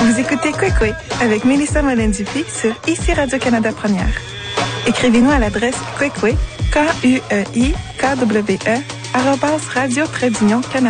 Vous écoutez Kwekwe avec Mélissa Molen-Dupy sur ICI Radio-Canada Première. Écrivez-nous à l'adresse kwekwe, KUEIKWE, @radio-canada.